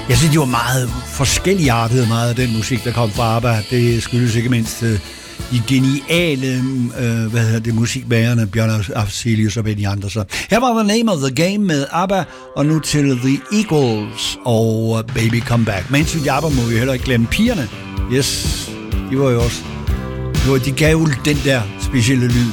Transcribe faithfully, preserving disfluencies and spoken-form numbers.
Jeg synes, det var meget forskelligartet, meget af den musik, der kom fra ABBA. Det skyldes ikke mindst øh, de geniale øh, hvad hedder det, musikmagerne, Bjørn Afzelius og Benny Andersson. Her var The Name of the Game med ABBA, og nu til The Eagles og Baby Come Back. Men til ABBA må vi heller ikke glemme pigerne. Yes, de var jo også... De gav jo den der specielle lyd.